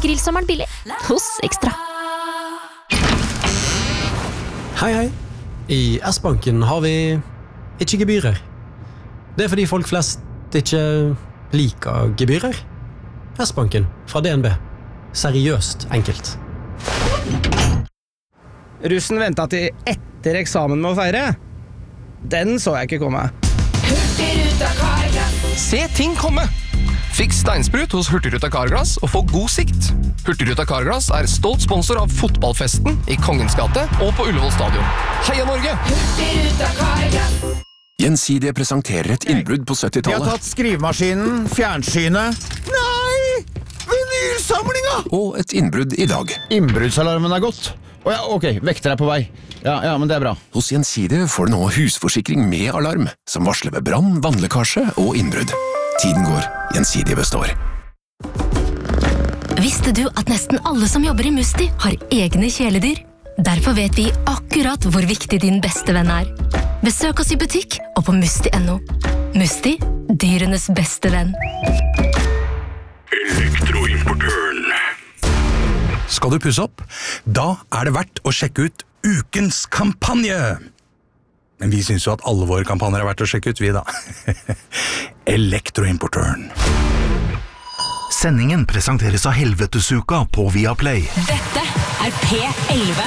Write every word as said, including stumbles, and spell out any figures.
grillsommeren billig hos Ekstra. Hei, hei. I S-banken har vi ikke gebyrer. Det er fordi folk flest ikke liker gebyrer. S-banken fra D N B. Seriøst enkelt. Russen ventet til etter eksamen med å feire. Den så jeg ikke komme. Hurtigruta Carglass. Se ting komme! Fiks steinsprut hos Hurtigruta Carglass og få god sikt. Hurtigruta Carglass er stolt sponsor av fotballfesten i Kongens gate og på Ullevål stadion. Heia Norge! Hurtigruta Carglass. Gjensidige presenterer et innbrudd på Vi har syttitallet tatt skrivemaskinen, fjernsynet. Nei! Vinylsamlinga! og et innbrudd i dag. Innbruddsalarmen er gått. Å ja, ok, vekter er på vei. Ja, ja, men det er bra. Hos Gjensidige får du nå husforsikring med alarm, som varsler ved brann, vannlekkasje og innbrudd. Tiden går, Gjensidige består. Visste du at nesten alle som jobber i Musti har egne kjæledyr? Derfor vet vi akkurat hvor viktig din beste venn er. Besøk oss i butikk og på musti punktum no. Musti, dyrenes beste venn. Elektroimportøren. Skal du pusse opp? Da er det verdt å sjekke ut ukens kampanje. Men vi synes jo at alle våre kampanjer er verdt å sjekke ut, vi da. Elektroimportøren. Sendingen presenteres av Helvetesuka på Viaplay. Dette er P elleve.